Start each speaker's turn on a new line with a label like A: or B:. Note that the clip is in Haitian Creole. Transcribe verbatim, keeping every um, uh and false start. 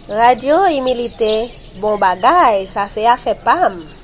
A: Radio imilite bon bagay, sa se a fe pam.